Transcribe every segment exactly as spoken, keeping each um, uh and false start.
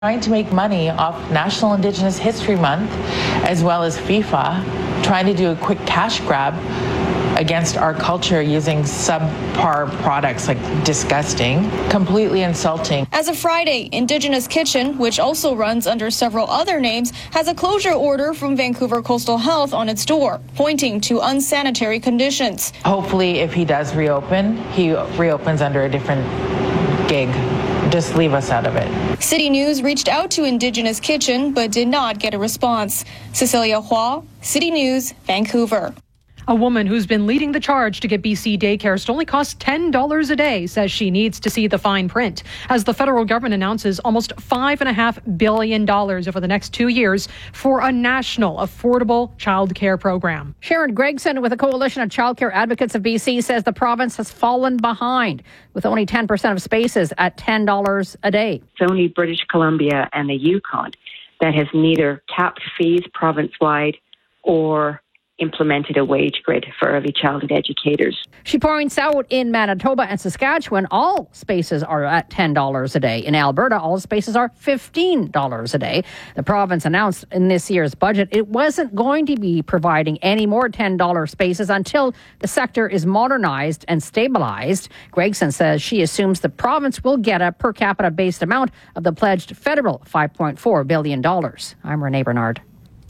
trying to make money off National Indigenous History Month, as well as FIFA, trying to do a quick cash grab against our culture using subpar products like disgusting, completely insulting. As of Friday, Indigenous Kitchen, which also runs under several other names, has a closure order from Vancouver Coastal Health on its door, pointing to unsanitary conditions. Hopefully, if he does reopen, he reopens under a different gig. Just leave us out of it. City News reached out to Indigenous Kitchen but did not get a response. Cecilia Hua, City News, Vancouver. A woman who's been leading the charge to get B C daycares to only cost ten dollars a day says she needs to see the fine print as the federal government announces almost five point five billion dollars over the next two years for a national affordable child care program. Sharon Gregson with the Coalition of Childcare Advocates of B C says the province has fallen behind with only ten percent of spaces at ten dollars a day. It's only British Columbia and the Yukon that has neither capped fees province-wide or implemented a wage grid for early childhood educators. She points out in Manitoba and Saskatchewan, all spaces are at ten dollars a day. In Alberta, all spaces are fifteen dollars a day. The province announced in this year's budget it wasn't going to be providing any more ten dollars spaces until the sector is modernized and stabilized. Gregson says she assumes the province will get a per capita based amount of the pledged federal five point four billion dollars. I'm Renee Bernard.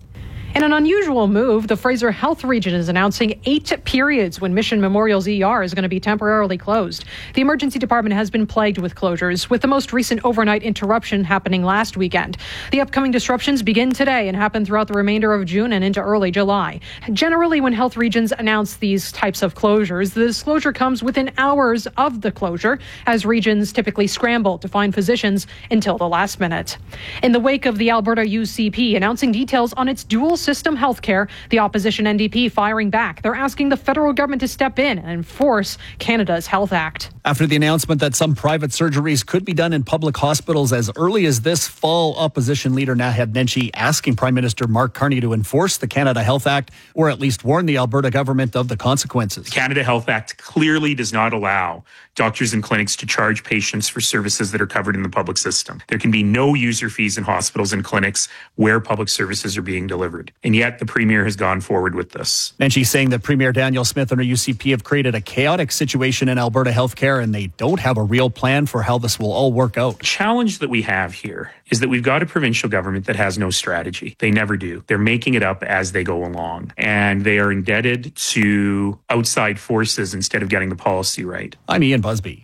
In an unusual move, the Fraser Health Region is announcing eight periods when Mission Memorial's E R is going to be temporarily closed. The emergency department has been plagued with closures, with the most recent overnight interruption happening last weekend. The upcoming disruptions begin today and happen throughout the remainder of June and into early July. Generally, when health regions announce these types of closures, the disclosure comes within hours of the closure, as regions typically scramble to find physicians until the last minute. In the wake of the Alberta U C P announcing details on its dual system healthcare, the opposition N D P firing back. They're asking the federal government to step in and enforce Canada's Health Act. After the announcement that some private surgeries could be done in public hospitals as early as this fall, opposition leader Naheed Nenshi asking Prime Minister Mark Carney to enforce the Canada Health Act or at least warn the Alberta government of the consequences. The Canada Health Act clearly does not allow doctors and clinics to charge patients for services that are covered in the public system. There can be no user fees in hospitals and clinics where public services are being delivered. And yet the Premier has gone forward with this. And she's saying that Premier Daniel Smith and her U C P have created a chaotic situation in Alberta healthcare and they don't have a real plan for how this will all work out. The challenge that we have here is that we've got a provincial government that has no strategy. They never do. They're making it up as they go along. And they are indebted to outside forces instead of getting the policy right. I'm Ian Busby.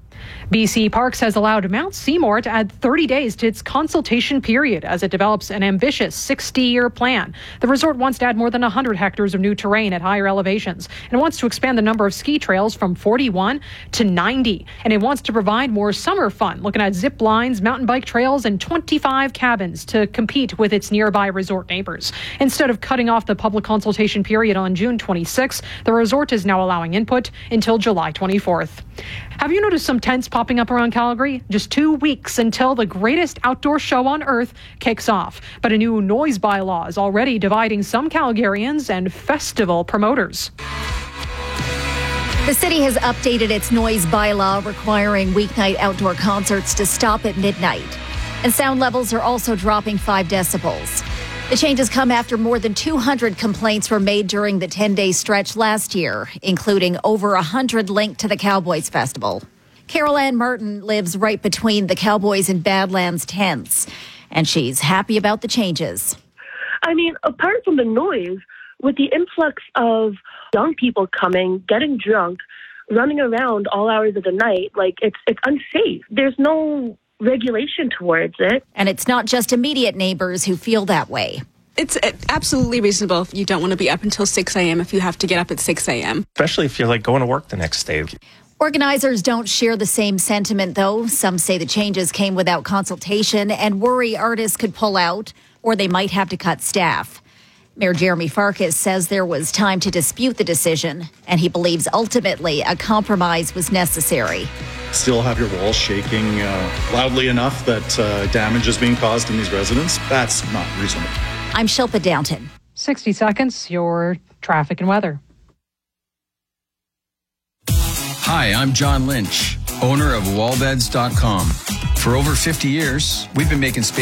B C Parks has allowed Mount Seymour to add thirty days to its consultation period as it develops an ambitious sixty-year plan. The resort wants to add more than one hundred hectares of new terrain at higher elevations and wants to expand the number of ski trails from forty-one to ninety. And it wants to provide more summer fun, looking at zip lines, mountain bike trails, and twenty-five cabins to compete with its nearby resort neighbors. Instead of cutting off the public consultation period on June twenty-sixth, the resort is now allowing input until July twenty-fourth. Have you noticed some tents popping up around Calgary? Just two weeks until the greatest outdoor show on earth kicks off. But a new noise bylaw is already dividing some Calgarians and festival promoters. The city has updated its noise bylaw requiring weeknight outdoor concerts to stop at midnight. And sound levels are also dropping five decibels. The changes come after more than two hundred complaints were made during the ten-day stretch last year, including over one hundred linked to the Cowboys Festival. Carol Ann Martin lives right between the Cowboys and Badlands tents, and she's happy about the changes. I mean, apart from the noise, with the influx of young people coming, getting drunk, running around all hours of the night, like, it's it's unsafe. There's no regulation towards it. And it's not just immediate neighbors who feel that way. It's absolutely reasonable if you don't want to be up until six a.m. if you have to get up at six a.m. Especially if you're like going to work the next day. Organizers don't share the same sentiment, though. Some say the changes came without consultation and worry artists could pull out or they might have to cut staff. Mayor Jeremy Farkas says there was time to dispute the decision, and he believes ultimately a compromise was necessary. Still have your walls shaking uh, loudly enough that uh, damage is being caused in these residents? That's not reasonable. I'm Shilpa Downton. sixty seconds, your traffic and weather. Hi, I'm John Lynch, owner of wall beds dot com. For over fifty years, we've been making space